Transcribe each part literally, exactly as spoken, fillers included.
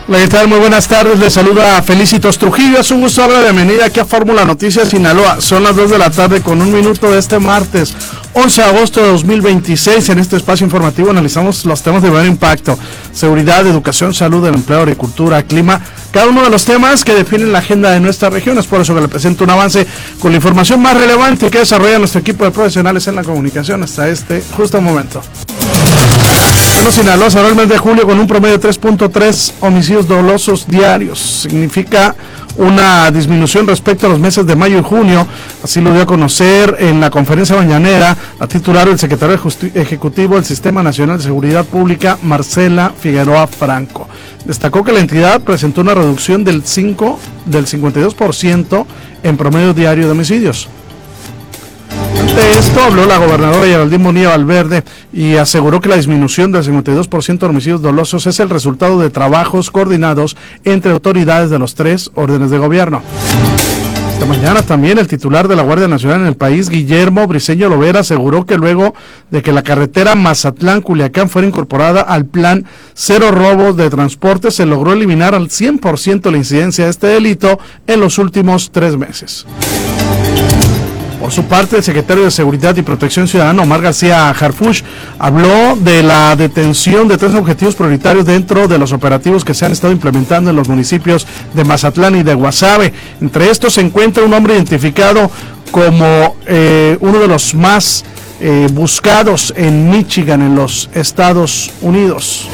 Hola, ¿qué tal? Muy buenas tardes, les saluda Felicitos Trujillo, es un gusto darle la bienvenida aquí a Fórmula Noticias Sinaloa. Son las dos de la tarde con un minuto de este martes, once de agosto de dos mil veintiséis. En este espacio informativo analizamos los temas de mayor impacto: seguridad, educación, salud, el empleo, agricultura, clima, cada uno de los temas que definen la agenda de nuestra región. Es por eso que le presento un avance con la información más relevante que desarrolla nuestro equipo de profesionales en la comunicación hasta este justo momento. Bueno, Sinaloa cerró el mes de julio con un promedio de tres punto tres homicidios dolosos diarios. Significa una disminución respecto a los meses de mayo y junio. Así lo dio a conocer en la conferencia mañanera la titular del secretario ejecutivo del Sistema Nacional de Seguridad Pública, Marcela Figueroa Franco. Destacó que la entidad presentó una reducción del cinco, del cincuenta y dos por ciento en promedio diario de homicidios. Ante esto habló la gobernadora Geraldine Bonilla Valverde y aseguró que la disminución del cincuenta y dos por ciento de homicidios dolosos es el resultado de trabajos coordinados entre autoridades de los tres órdenes de gobierno. Esta mañana también el titular de la Guardia Nacional en el país, Guillermo Briceño Lovera, aseguró que luego de que la carretera Mazatlán-Culiacán fuera incorporada al plan Cero Robos de Transporte, se logró eliminar al cien por ciento la incidencia de este delito en los últimos tres meses. Por su parte, el secretario de Seguridad y Protección Ciudadana, Omar García Harfuch, habló de la detención de tres objetivos prioritarios dentro de los operativos que se han estado implementando en los municipios de Mazatlán y de Guasave. Entre estos se encuentra un hombre identificado como eh, uno de los más eh, buscados en Michigan, en los Estados Unidos.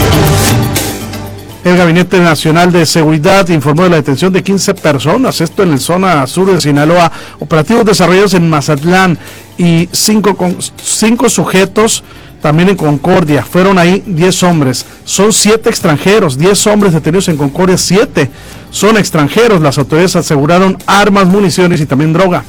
El Gabinete Nacional de Seguridad informó de la detención de quince personas, esto en la zona sur de Sinaloa, operativos desarrollados en Mazatlán y cinco, con, cinco sujetos también en Concordia. Fueron ahí diez hombres, son siete extranjeros, diez hombres detenidos en Concordia, siete son extranjeros. Las autoridades aseguraron armas, municiones y también droga.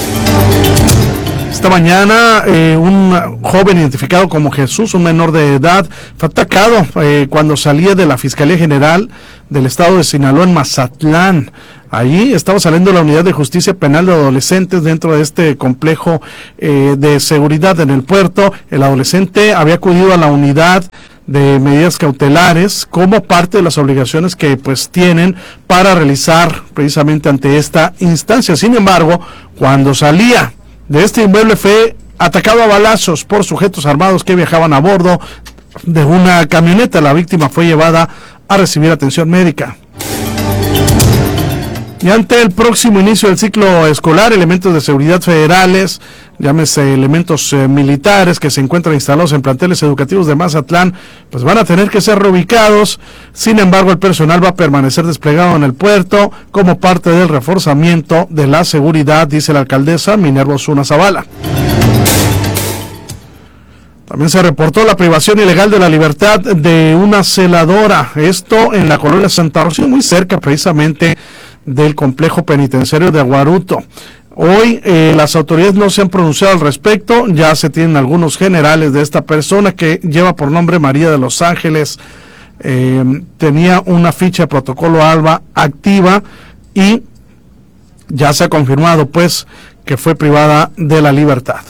Esta mañana eh, un joven identificado como Jesús, un menor de edad, fue atacado eh, cuando salía de la Fiscalía General del Estado de Sinaloa en Mazatlán. Allí estaba saliendo la Unidad de Justicia Penal de Adolescentes dentro de este complejo eh, de seguridad en el puerto. El adolescente había acudido a la unidad de medidas cautelares como parte de las obligaciones que pues tienen para realizar precisamente ante esta instancia. Sin embargo, cuando salía de este inmueble fue atacado a balazos por sujetos armados que viajaban a bordo de una camioneta. La víctima fue llevada a recibir atención médica. Y ante el próximo inicio del ciclo escolar, elementos de seguridad federales, llámese elementos eh, militares que se encuentran instalados en planteles educativos de Mazatlán, pues van a tener que ser reubicados. Sin embargo, el personal va a permanecer desplegado en el puerto como parte del reforzamiento de la seguridad, dice la alcaldesa Minerva Osuna Zavala. También se reportó la privación ilegal de la libertad de una celadora, esto en la colonia Santa Rosa, muy cerca precisamente del complejo penitenciario de Aguaruto. Hoy eh, las autoridades no se han pronunciado al respecto, ya se tienen algunos generales de esta persona que lleva por nombre María de los Ángeles, eh, tenía una ficha de protocolo ALBA activa y ya se ha confirmado pues que fue privada de la libertad.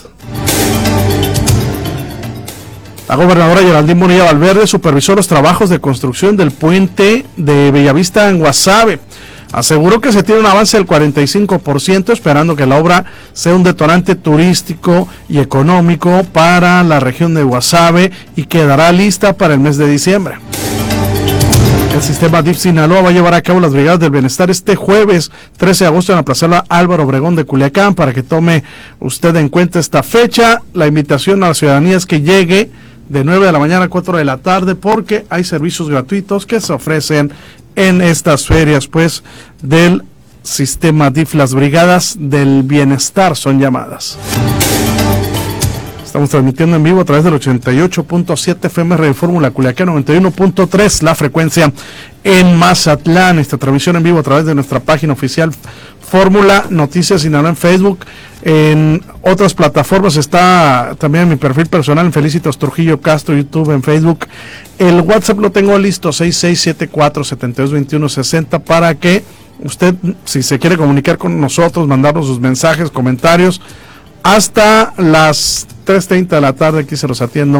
La gobernadora Geraldine Bonilla Valverde supervisó los trabajos de construcción del puente de Bellavista en Guasave. Aseguró que se tiene un avance del cuarenta y cinco por ciento, esperando que la obra sea un detonante turístico y económico para la región de Guasave y quedará lista para el mes de diciembre. El sistema D I F Sinaloa va a llevar a cabo las brigadas del bienestar este jueves trece de agosto en la plaza Álvaro Obregón de Culiacán, para que tome usted en cuenta esta fecha. La invitación a la ciudadanía es que llegue de nueve de la mañana a cuatro de la tarde, porque hay servicios gratuitos que se ofrecen en estas ferias pues del sistema D I F. Las brigadas del bienestar son llamadas. Estamos transmitiendo en vivo a través del ochenta y ocho punto siete F M Radio Fórmula Culiacán, noventa y uno punto tres la frecuencia en Mazatlán. Esta transmisión en vivo a través de nuestra página oficial Fórmula Noticias Sinaloa en Facebook. En otras plataformas está también mi perfil personal en Felicitos Trujillo Castro, YouTube, en Facebook. El WhatsApp lo tengo listo, seis seis siete cuatro, siete dos dos uno seis cero, para que usted, si se quiere comunicar con nosotros, mandarnos sus mensajes, comentarios, hasta las tres treinta de la tarde, aquí se los atiendo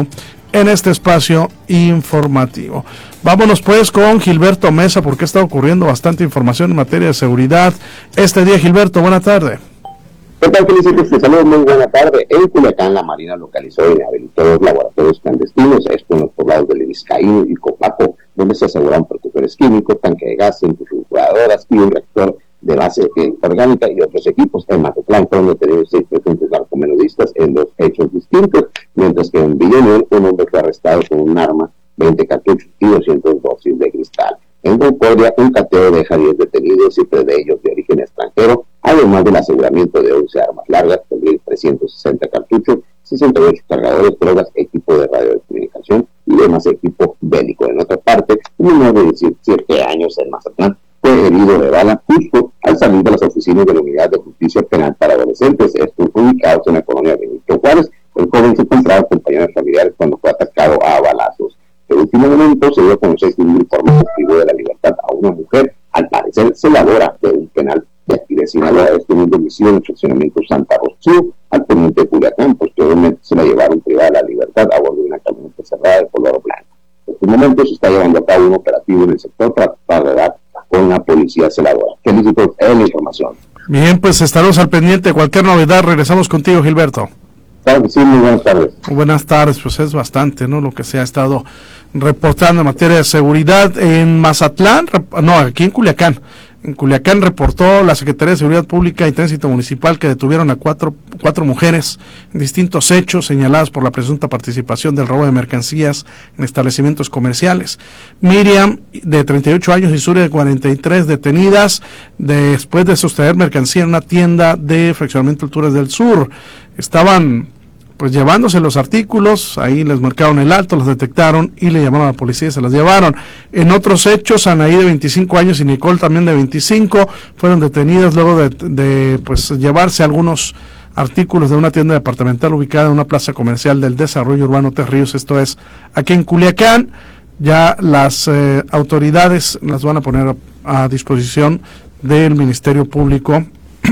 en este espacio informativo. Vámonos pues con Gilberto Mesa, porque está ocurriendo bastante información en materia de seguridad este día. Gilberto, buena tarde. ¿Qué tal, Felicitos? Te saludo, muy buena tarde. En Culiacán, la Marina localizó y rehabilitó dos laboratorios clandestinos, esto en los poblados de Vizcaíno y Copaco, donde se aseguran precursores químicos, tanque de gas, centrifugadoras y un reactor de base orgánica y otros equipos. En Mazatlán fueron detenidos seis presuntos narcomenudistas en dos hechos distintos, mientras que en Villanueva un hombre fue arrestado con un arma, veinte cartuchos y doscientas dosis de cristal. En Concordia, un cateo deja diez detenidos y tres de ellos de origen extranjero, además del aseguramiento de once armas largas, mil trescientos sesenta cartuchos, sesenta y ocho cargadores, drogas, equipo de radiocomunicación y demás equipo bélico. En otra parte, un menor de diecisiete años en Mazatlán fue herido de bala justo al salir de las oficinas de la Unidad de Justicia Penal para Adolescentes, estos ubicados en la colonia Benito Juárez. El joven se encontraba acompañado de familiares cuando fue atacado a balazos. En el último momento se dio a conocer que un informe positivo de la libertad a una mujer, al parecer se elabora de un penal de aquí de Sinaloa, esto en un domicilio en el fraccionamiento Santa Rocío, al poniente de Culiacán. Posteriormente se la llevaron privada de la libertad a bordo de una camioneta cerrada de color blanco. En estos momentos se está llevando a cabo un operativo en el sector para tratar con la policía celadora. Felicito es la información. Bien, pues estaremos al pendiente. Cualquier novedad, regresamos contigo, Gilberto. Claro que sí, muy buenas tardes. Buenas tardes, pues es bastante, ¿no? Lo que se ha estado reportando en materia de seguridad en Mazatlán, no, aquí en Culiacán. En Culiacán reportó la Secretaría de Seguridad Pública y Tránsito Municipal que detuvieron a cuatro, cuatro mujeres en distintos hechos señaladas por la presunta participación del robo de mercancías en establecimientos comerciales. Miriam, de treinta y ocho años, y Zuria, de cuarenta y tres, detenidas después de sustraer mercancía en una tienda de fraccionamiento Alturas del Sur. Estaban pues llevándose los artículos, ahí les marcaron el alto, los detectaron y le llamaron a la policía y se las llevaron. En otros hechos, Anaí, de veinticinco años, y Nicole, también de veinticinco, fueron detenidas luego de, de pues llevarse algunos artículos de una tienda departamental ubicada en una plaza comercial del Desarrollo Urbano Tres Ríos, esto es aquí en Culiacán. Ya las eh, autoridades las van a poner a, a disposición del Ministerio Público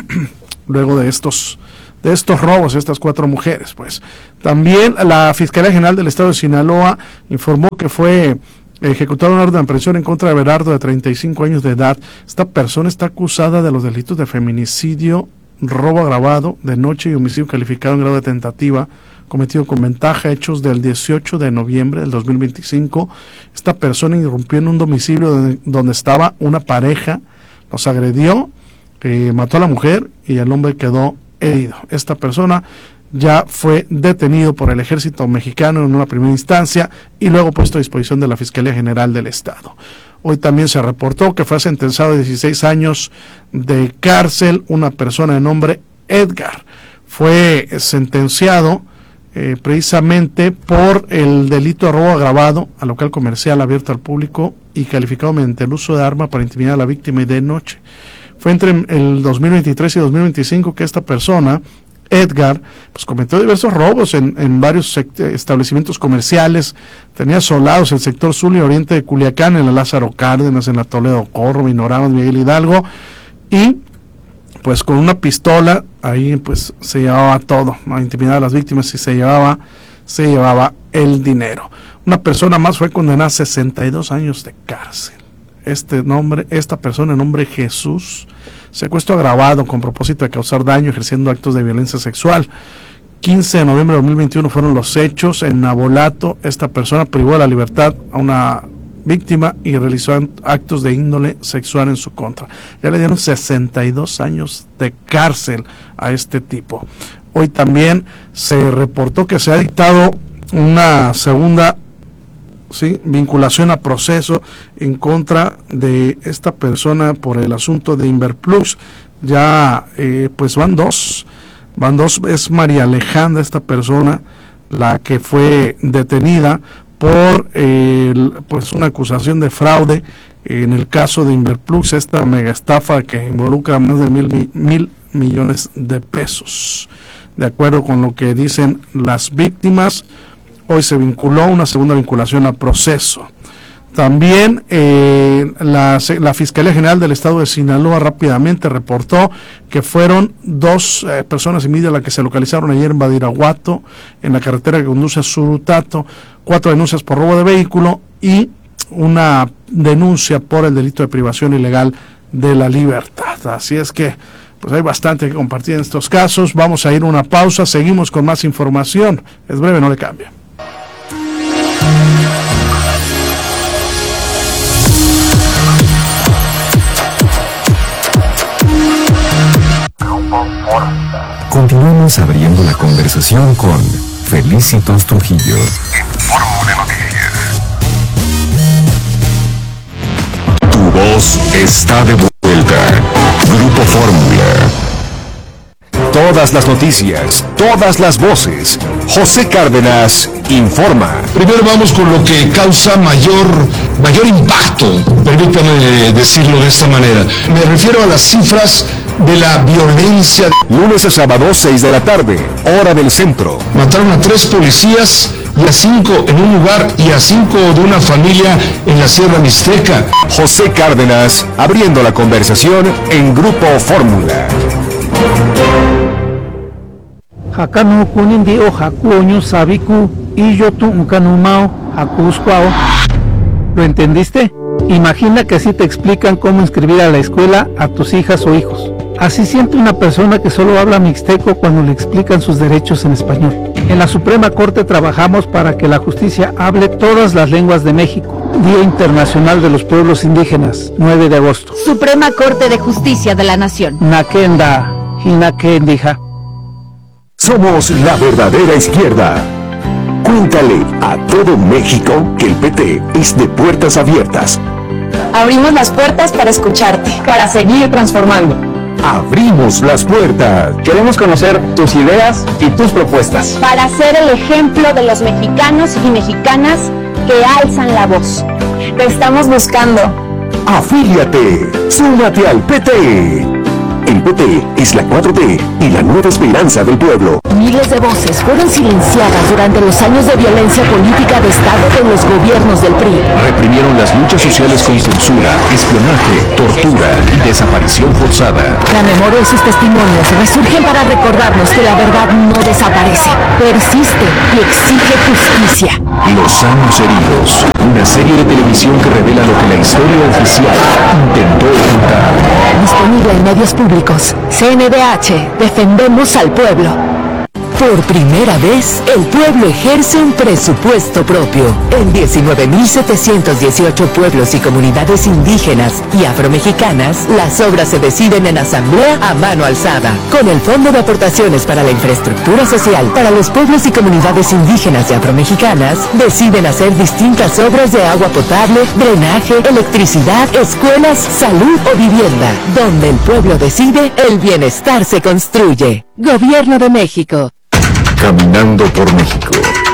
luego de estos de estos robos, estas cuatro mujeres. Pues también la Fiscalía General del Estado de Sinaloa informó que fue ejecutada una orden de aprehensión en contra de Berardo, de treinta y cinco años de edad. Esta persona está acusada de los delitos de feminicidio, robo agravado de noche y homicidio calificado en grado de tentativa cometido con ventaja, hechos del dieciocho de noviembre del dos mil veinticinco. Esta persona irrumpió en un domicilio donde, donde estaba una pareja, los agredió, eh, mató a la mujer y el hombre quedó herido. Esta persona ya fue detenido por el ejército mexicano en una primera instancia y luego puesto a disposición de la Fiscalía General del Estado. Hoy también se reportó que fue sentenciado a dieciséis años de cárcel una persona de nombre Edgar. Fue sentenciado eh, precisamente por el delito de robo agravado a local comercial abierto al público y calificado mediante el uso de arma para intimidar a la víctima y de noche. Fue entre el dos mil veintitrés y dos mil veinticinco que esta persona, Edgar, pues cometió diversos robos en, en varios establecimientos comerciales. Tenía asolados el sector sur y oriente de Culiacán, en la Lázaro Cárdenas, en la Toledo Corro, Minoramas, Miguel Hidalgo, y pues con una pistola ahí pues se llevaba todo, a intimidar a las víctimas, y se llevaba, se llevaba el dinero. Una persona más fue condenada a sesenta y dos años de cárcel. Este nombre, esta persona, el nombre Jesús, secuestro agravado con propósito de causar daño ejerciendo actos de violencia sexual. quince de noviembre de dos mil veintiuno fueron los hechos. En Nabolato, esta persona privó de la libertad a una víctima y realizó actos de índole sexual en su contra. Ya le dieron sesenta y dos años de cárcel a este tipo. Hoy también se reportó que se ha dictado una segunda ¿sí? vinculación a proceso en contra de esta persona por el asunto de Inverplus. Ya eh, pues van dos, van dos, es María Alejandra, esta persona, la que fue detenida por eh, pues una acusación de fraude en el caso de Inverplus, esta mega estafa que involucra más de mil, mil millones de pesos. De acuerdo con lo que dicen las víctimas, hoy se vinculó una segunda vinculación a proceso. También eh, la, la Fiscalía General del Estado de Sinaloa rápidamente reportó que fueron dos eh, personas y media las que se localizaron ayer en Badiraguato, en la carretera que conduce a Surutato, cuatro denuncias por robo de vehículo y una denuncia por el delito de privación ilegal de la libertad. Así es que pues hay bastante que compartir en estos casos. Vamos a ir a una pausa, seguimos con más información. Es breve, no le cambia. Continuamos abriendo la conversación con Felicitos Trujillo. Fórmula Noticias. Tu voz está de vuelta. Grupo Fórmula. Todas las noticias, todas las voces. José Cárdenas informa. Primero vamos con lo que causa mayor, mayor impacto, permítame decirlo de esta manera. Me refiero a las cifras de la violencia. Lunes a sábado, seis de la tarde, hora del centro. Mataron a tres policías y a cinco en un lugar y a cinco de una familia en la Sierra Mixteca. José Cárdenas, abriendo la conversación en Grupo Fórmula. Hakanu kunindi o hakuoño sabiku y yo tu unkanumao hakuscuao. ¿Lo entendiste? Imagina que así te explican cómo inscribir a la escuela a tus hijas o hijos. Así siente una persona que solo habla mixteco cuando le explican sus derechos en español. En la Suprema Corte trabajamos para que la justicia hable todas las lenguas de México. Día Internacional de los Pueblos Indígenas, nueve de agosto. Suprema Corte de Justicia de la Nación. Nakenda, Hinakendija. Somos la verdadera izquierda. Cuéntale a todo México que el P T es de puertas abiertas. Abrimos las puertas para escucharte, para seguir transformando. Abrimos las puertas. Queremos conocer tus ideas y tus propuestas. Para ser el ejemplo de los mexicanos y mexicanas que alzan la voz. Te estamos buscando. Afíliate. Súmate al P T. El P T es la cuatro T y la nueva esperanza del pueblo. Miles de voces fueron silenciadas durante los años de violencia política de Estado de los gobiernos del P R I. Reprimieron las luchas sociales con censura, espionaje, tortura y desaparición forzada. La memoria y sus testimonios resurgen para recordarnos que la verdad no desaparece, persiste y exige justicia. Los años heridos. Una serie de televisión que revela lo que la historia oficial intentó ocultar. Disponible en medios públicos. C N D H. Defendemos al pueblo. Por primera vez, el pueblo ejerce un presupuesto propio. En diecinueve mil setecientos dieciocho pueblos y comunidades indígenas y afromexicanas, las obras se deciden en asamblea a mano alzada. Con el Fondo de Aportaciones para la Infraestructura Social para los pueblos y comunidades indígenas y afromexicanas, deciden hacer distintas obras de agua potable, drenaje, electricidad, escuelas, salud o vivienda. Donde el pueblo decide, el bienestar se construye. Gobierno de México. Caminando por México.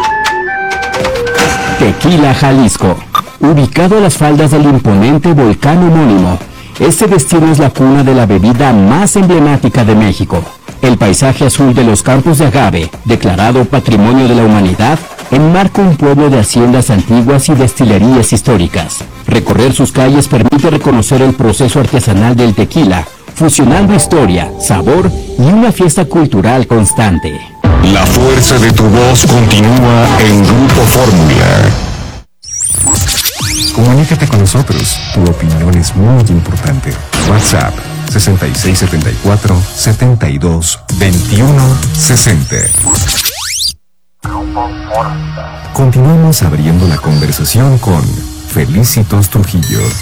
Tequila, Jalisco. Ubicado a las faldas del imponente volcán homónimo, este destino es la cuna de la bebida más emblemática de México. El paisaje azul de los campos de agave, declarado Patrimonio de la Humanidad, enmarca un pueblo de haciendas antiguas y destilerías históricas. Recorrer sus calles permite reconocer el proceso artesanal del tequila, fusionando historia, sabor y una fiesta cultural constante. La fuerza de tu voz continúa en Grupo Fórmula. Comunícate con nosotros. Tu opinión es muy importante. WhatsApp sesenta y seis setenta y cuatro setenta y dos veintiuno sesenta. Continuamos abriendo la conversación con Felicitos Trujillo.